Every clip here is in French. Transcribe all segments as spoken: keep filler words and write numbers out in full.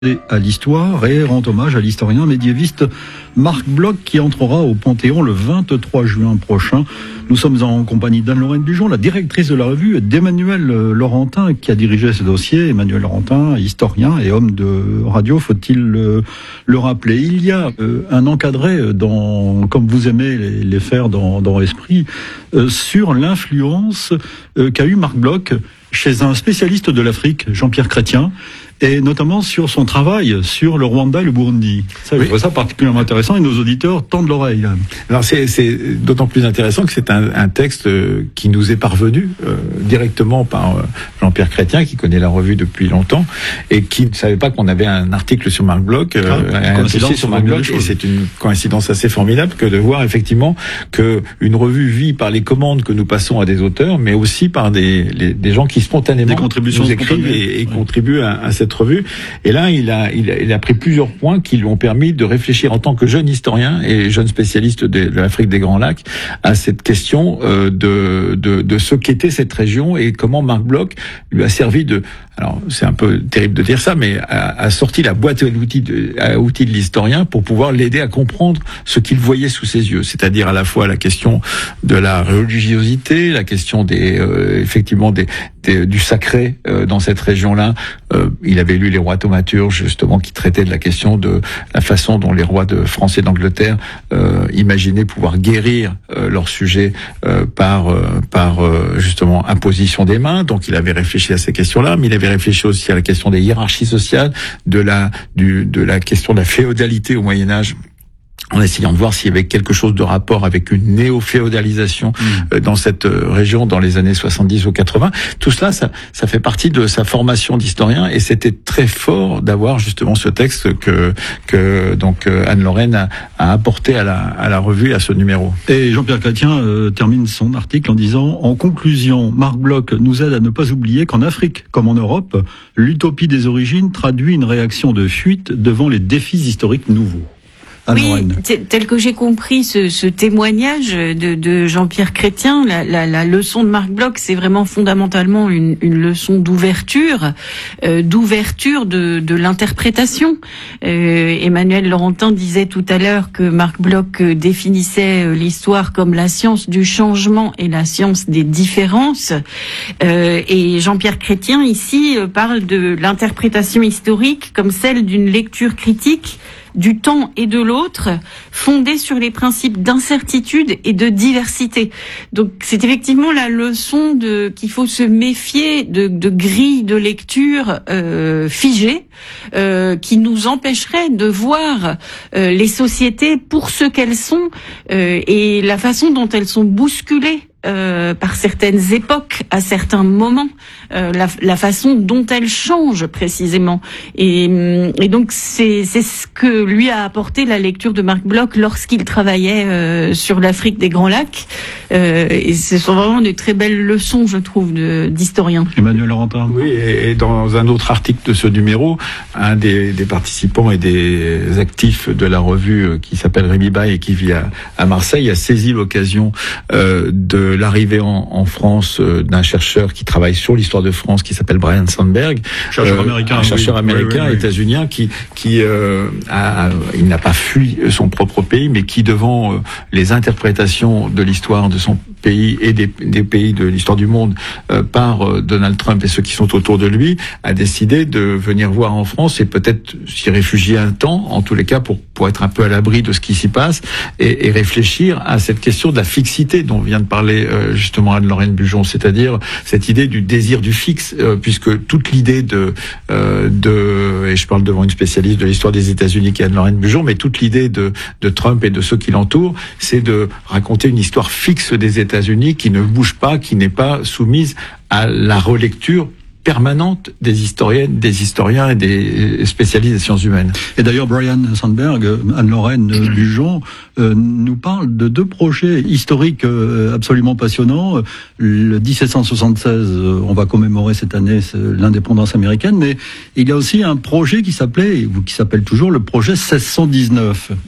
à l'histoire et rend hommage à l'historien médiéviste Marc Bloch qui entrera au Panthéon le vingt-trois juin prochain. Nous sommes en compagnie d'Anne-Lorraine Bujon, la directrice de la revue, et d'Emmanuel Laurentin qui a dirigé ce dossier. Emmanuel Laurentin, historien et homme de radio, faut-il le, le rappeler. Il y a euh, un encadré, dans, comme vous aimez les, les faire dans, dans Esprit, euh, sur l'influence euh, qu'a eu Marc Bloch chez un spécialiste de l'Afrique, Jean-Pierre Chrétien, et notamment sur son travail sur le Rwanda et le Burundi. Ça, je oui. trouve ça particulièrement intéressant et nos auditeurs tendent l'oreille. Alors c'est, c'est d'autant plus intéressant que c'est un, un texte qui nous est parvenu euh, directement par euh, Jean-Pierre Chrétien, qui connaît la revue depuis longtemps et qui ne savait pas qu'on avait un article sur Marc Bloch, euh, ah, un dossier sur Marc Bloch, et c'est une coïncidence assez formidable que de voir effectivement que une revue vit par les commandes que nous passons à des auteurs, mais aussi par des, les, des gens qui spontanément nous écrivent et, et ouais. contribuent à, à cette revue. Et là, il a, il a, il a pris plusieurs points qui lui ont permis de réfléchir en tant que jeune historien et jeune spécialiste de, de l'Afrique des Grands Lacs à cette question euh, de, de, de ce qu'était cette région et comment Marc Bloch lui a servi de, alors c'est un peu terrible de dire ça, mais a, a sorti la boîte à outils de, à outils de l'historien pour pouvoir l'aider à comprendre ce qu'il voyait sous ses yeux, c'est-à-dire à la fois la question de la religiosité, la question des, euh, effectivement des, des, du sacré euh, dans cette région-là. Euh, il avait lu les rois thaumaturges, justement, qui traitaient de la question de la façon dont les rois de France et d'Angleterre euh, imaginaient pouvoir guérir euh, leur sujet euh, par euh, par euh, justement imposition des mains. Donc il avait réfléchi à ces questions-là, mais il avait réfléchi aussi à la question des hiérarchies sociales, de la du de la question de la féodalité au Moyen Âge, en essayant de voir s'il y avait quelque chose de rapport avec une néo-féodalisation mmh. dans cette région dans les années soixante-dix ou quatre-vingts. Tout cela, ça, ça fait partie de sa formation d'historien et c'était très fort d'avoir justement ce texte que, que donc Anne-Lorraine a, a apporté à la, à la revue, à ce numéro. Et Jean-Pierre Chrétien euh, termine son article en disant « En conclusion, Marc Bloch nous aide à ne pas oublier qu'en Afrique, comme en Europe, l'utopie des origines traduit une réaction de fuite devant les défis historiques nouveaux. » Oui, tel que j'ai compris ce, ce témoignage de, de Jean-Pierre Chrétien, la, la, la leçon de Marc Bloch, c'est vraiment fondamentalement une, une leçon d'ouverture, euh, d'ouverture de, de l'interprétation. Euh, Emmanuel Laurentin disait tout à l'heure que Marc Bloch définissait l'histoire comme la science du changement et la science des différences. Euh, et Jean-Pierre Chrétien, ici, parle de l'interprétation historique comme celle d'une lecture critique du temps et de l'autre, fondée sur les principes d'incertitude et de diversité. Donc c'est effectivement la leçon de qu'il faut se méfier de, de grilles de lecture euh, figées, euh, qui nous empêcheraient de voir euh, les sociétés pour ce qu'elles sont euh, et la façon dont elles sont bousculées Euh, par certaines époques, à certains moments, euh, la, la façon dont elle change précisément. Et, et donc c'est, c'est ce que lui a apporté la lecture de Marc Bloch lorsqu'il travaillait euh, sur l'Afrique des Grands Lacs. Euh, et ce sont vraiment de très belles leçons, je trouve, de, d'historiens. Emmanuel Laurentin. Oui, et, et dans un autre article de ce numéro, un des, des participants et des actifs de la revue qui s'appelle Rémi Baye et qui vit à, à Marseille a saisi l'occasion euh, de l'arrivée en, en France euh, d'un chercheur qui travaille sur l'histoire de France, qui s'appelle Brian Sandberg, chercheur euh, américain, un chercheur oui, américain, oui, oui, oui. états-unien, qui, qui euh, a, il n'a pas fui son propre pays, mais qui devant euh, les interprétations de l'histoire de son pays et des, des pays de l'histoire du monde euh, par euh, Donald Trump et ceux qui sont autour de lui, a décidé de venir voir en France et peut-être s'y réfugier un temps, en tous les cas pour pour être un peu à l'abri de ce qui s'y passe et, et réfléchir à cette question de la fixité dont vient de parler euh, justement Anne-Lorraine Bujon, c'est-à-dire cette idée du désir du fixe, euh, puisque toute l'idée de euh, de et je parle devant une spécialiste de l'histoire des États-Unis qui est Anne-Lorraine Bujon, mais toute l'idée de de Trump et de ceux qui l'entourent, c'est de raconter une histoire fixe des États-Unis qui ne bouge pas, qui n'est pas soumise à la relecture permanente des historiennes, des historiens et des spécialistes des sciences humaines. Et d'ailleurs, Brian Sandberg, Anne-Lorraine Bujon, euh, nous parle de deux projets historiques euh, absolument passionnants. Le dix-sept cent soixante-seize, euh, on va commémorer cette année l'indépendance américaine, mais il y a aussi un projet qui s'appelait, ou qui s'appelle toujours, le projet seize cent dix-neuf.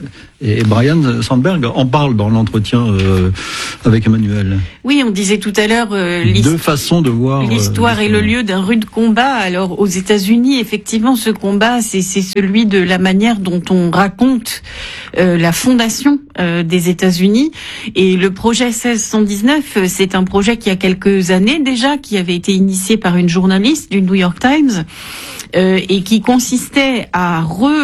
Et Brian Sandberg en parle dans l'entretien euh, avec Emmanuel. Oui, on disait tout à l'heure euh, deux façons de voir l'histoire euh, est le lieu d'un rude combat. Alors aux États-Unis, effectivement, ce combat, c'est, c'est celui de la manière dont on raconte euh, la fondation euh, des États-Unis. Et le projet seize cent dix-neuf, c'est un projet qui a quelques années déjà, qui avait été initié par une journaliste du New York Times. Euh, et qui consistait à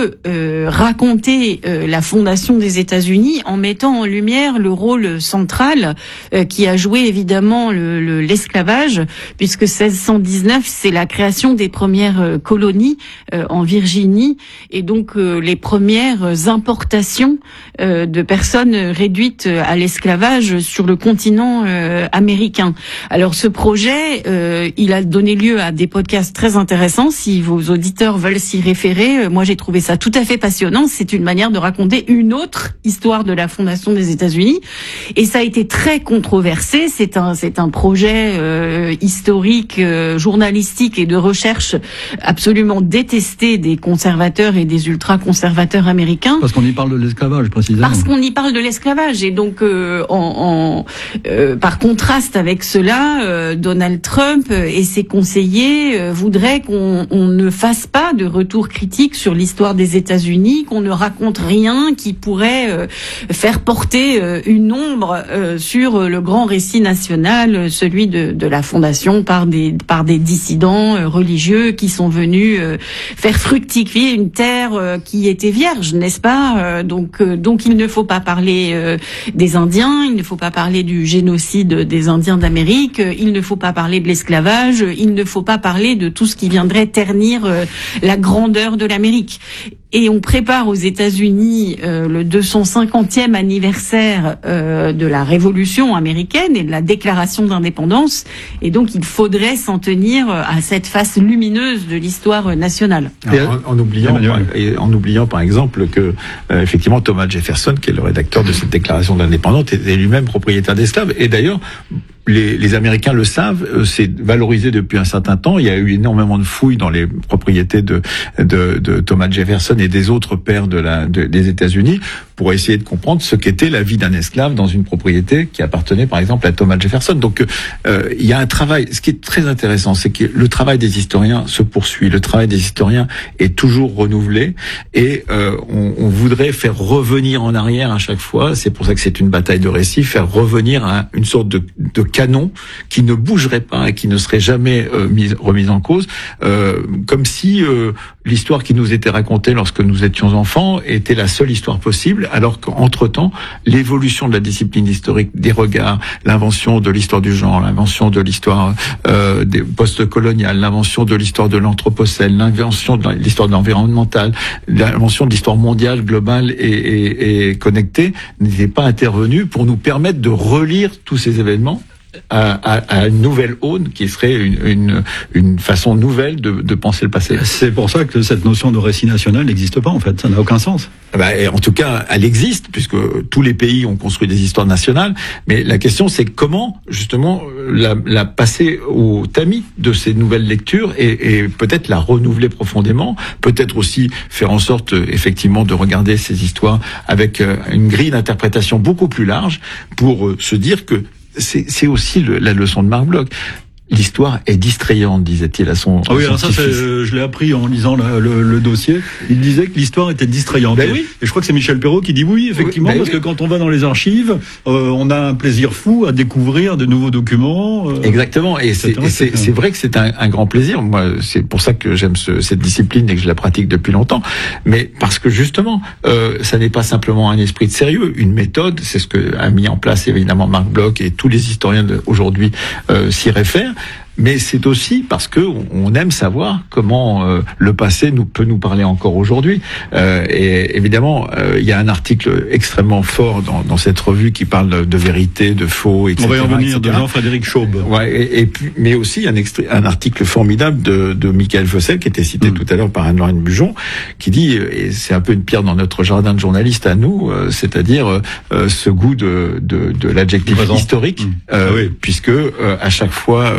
re-raconter euh, euh, la fondation des États-Unis en mettant en lumière le rôle central euh, qui a joué évidemment le, le, l'esclavage, puisque seize cent dix-neuf, c'est la création des premières euh, colonies euh, en Virginie, et donc euh, les premières importations euh, de personnes réduites à l'esclavage sur le continent euh, américain. Alors ce projet, euh, il a donné lieu à des podcasts très intéressants, si vous Vos auditeurs veulent s'y référer. Moi, j'ai trouvé ça tout à fait passionnant. C'est une manière de raconter une autre histoire de la fondation des États-Unis. Et ça a été très controversé. C'est un, c'est un projet euh, historique, euh, journalistique et de recherche absolument détesté des conservateurs et des ultra-conservateurs américains. Parce qu'on y parle de l'esclavage, précisément. Parce qu'on y parle de l'esclavage. Et donc, euh, en, en euh, par contraste avec cela, euh, Donald Trump et ses conseillers euh, voudraient qu'on on ne fasse pas de retour critique sur l'histoire des États-Unis, qu'on ne raconte rien qui pourrait euh, faire porter euh, une ombre euh, sur le grand récit national, celui de, de la fondation par des par des dissidents euh, religieux qui sont venus euh, faire fructifier une terre euh, qui était vierge, n'est-ce pas euh, Donc euh, donc il ne faut pas parler euh, des Indiens, il ne faut pas parler du génocide des Indiens d'Amérique, il ne faut pas parler de l'esclavage, il ne faut pas parler de tout ce qui viendrait ternir la grandeur de l'Amérique. Et on prépare aux États-Unis euh, le deux cent cinquantième anniversaire euh, de la Révolution américaine et de la déclaration d'indépendance. Et donc, il faudrait s'en tenir à cette face lumineuse de l'histoire nationale. Alors, en, en oubliant, et en oubliant par exemple que euh, effectivement Thomas Jefferson, qui est le rédacteur de cette déclaration d'indépendance, était lui-même propriétaire d'esclaves. Et d'ailleurs, Les, les Américains le savent, euh, c'est valorisé depuis un certain temps. Il y a eu énormément de fouilles dans les propriétés de, de, de Thomas Jefferson et des autres pères de la, de, des États-Unis pour essayer de comprendre ce qu'était la vie d'un esclave dans une propriété qui appartenait par exemple à Thomas Jefferson. Donc euh, il y a un travail. Ce qui est très intéressant, c'est que le travail des historiens se poursuit. Le travail des historiens est toujours renouvelé et euh, on, on voudrait faire revenir en arrière à chaque fois. C'est pour ça que c'est une bataille de récits, faire revenir à une sorte de, de canon qui ne bougerait pas et qui ne serait jamais euh, mise, remise en cause, euh, comme si euh, l'histoire qui nous était racontée lorsque nous étions enfants était la seule histoire possible, alors qu'entre-temps, l'évolution de la discipline historique, des regards, l'invention de l'histoire du genre, l'invention de l'histoire euh, des post-coloniale, l'invention de l'histoire de l'anthropocène, l'invention de l'histoire de l'environnemental, l'invention de l'histoire mondiale, globale et, et, et connectée, n'était pas intervenue pour nous permettre de relire tous ces événements À, à, à une nouvelle aune qui serait une, une, une façon nouvelle de, de penser le passé. C'est pour ça que cette notion de récit national n'existe pas en fait, ça n'a aucun sens. Bah, et en tout cas, elle existe puisque tous les pays ont construit des histoires nationales, mais la question c'est comment justement la, la passer au tamis de ces nouvelles lectures et, et peut-être la renouveler profondément, peut-être aussi faire en sorte effectivement de regarder ces histoires avec une grille d'interprétation beaucoup plus large pour se dire que C'est, c'est aussi le, la leçon de Marc Bloch. L'histoire est distrayante, disait-il à son. Ah oui, alors ça, c'est, euh, je l'ai appris en lisant la, le, le dossier. Il disait que l'histoire était distrayante. Ben oui. Et je crois que c'est Michel Perrault qui dit oui, effectivement, oui, ben parce oui. que quand on va dans les archives, euh, on a un plaisir fou à découvrir de nouveaux documents. Euh, Exactement. Et, c'est, et c'est, c'est vrai que c'est un, un grand plaisir. Moi, c'est pour ça que j'aime ce, cette discipline et que je la pratique depuis longtemps. Mais parce que justement, euh, ça n'est pas simplement un esprit de sérieux, une méthode. C'est ce que a mis en place évidemment Marc Bloch et tous les historiens d'aujourd'hui euh, s'y réfèrent. Mais c'est aussi parce que on aime savoir comment euh, le passé nous peut nous parler encore aujourd'hui. Euh, et évidemment, euh, il y a un article extrêmement fort dans, dans cette revue qui parle de vérité, de faux, et cetera. On va y revenir, de Jean-Frédéric Chaube. Ouais, et, et puis, mais aussi un, extrait, un article formidable de, de Michael Fossel qui était cité mmh. tout à l'heure par Anne-Lorraine Bujon, qui dit, et c'est un peu une pierre dans notre jardin de journalistes à nous, euh, c'est-à-dire euh, ce goût de, de, de l'adjectif historique, mmh. euh, ah oui. puisque euh, à chaque fois euh, qu'il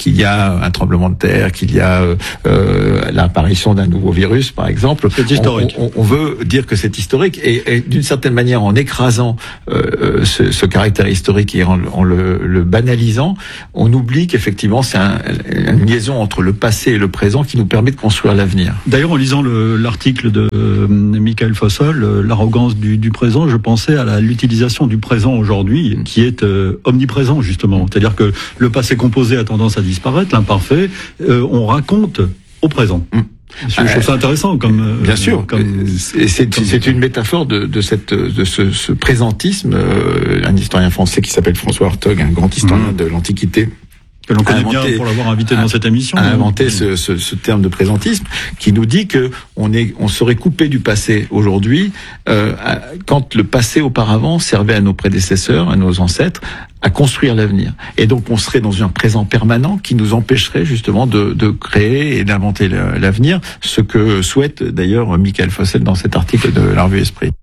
qu'il y a un tremblement de terre, qu'il y a euh, l'apparition d'un nouveau virus, par exemple. C'est historique. On, on, on veut dire que c'est historique, et, et d'une certaine manière, en écrasant euh, ce, ce caractère historique et en, en le, le banalisant, on oublie qu'effectivement c'est un, une liaison entre le passé et le présent qui nous permet de construire l'avenir. D'ailleurs, en lisant le, l'article de euh, Michael Fossel, euh, l'arrogance du, du présent, je pensais à la, l'utilisation du présent aujourd'hui, mmh. qui est euh, omniprésent justement. C'est-à-dire que le passé composé a tendance à disparaître, l'imparfait, euh, on raconte au présent. Mmh. Je, je trouve ça intéressant comme bien sûr. Comme, et c'est, comme... c'est une métaphore de, de cette de ce, ce présentisme. Euh, un historien français qui s'appelle François Hartog, un grand historien mmh. de l'Antiquité, que l'on connaît bien pour l'avoir invité dans cette émission. A inventé ce, ce, ce terme de présentisme qui nous dit que on est, on serait coupé du passé aujourd'hui euh, quand le passé auparavant servait à nos prédécesseurs, à nos ancêtres, à construire l'avenir. Et donc on serait dans un présent permanent qui nous empêcherait justement de, de créer et d'inventer l'avenir, ce que souhaite d'ailleurs Michael Fossel dans cet article de la revue Esprit.